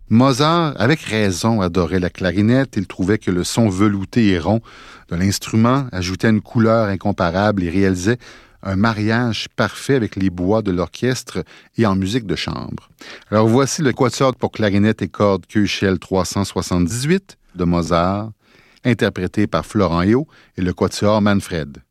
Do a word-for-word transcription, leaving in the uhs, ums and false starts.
Mozart, avec raison, adorait la clarinette. Il trouvait que le son velouté et rond de l'instrument ajoutait une couleur incomparable et réalisait un mariage parfait avec les bois de l'orchestre et en musique de chambre. Alors voici le quatuor pour clarinette et cordes Köchel trois cent soixante-dix-huit de Mozart, interprété par Florent Héo et le quatuor Manfred.